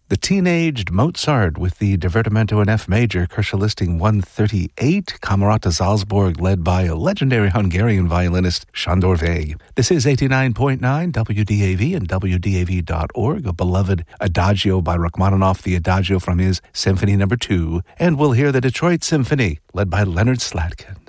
The Teenaged Mozart with the Divertimento in F major, Kershaw Listing 138, Camerata Salzburg, led by a legendary Hungarian violinist, Sándor Vég. This is 89.9 WDAV and WDAV.org, a beloved Adagio by Rachmaninoff, the Adagio from his Symphony No. 2, and we'll hear the Detroit Symphony, led by Leonard Slatkin.